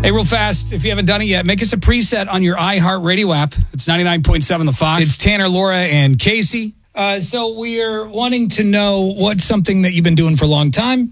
Hey, real fast, if you haven't done it yet, make us a preset on your iHeartRadio app. It's 99.7 The Fox. It's Tanner, Laura, and Casey. So we are wanting to know what's something that you've been doing for a long time.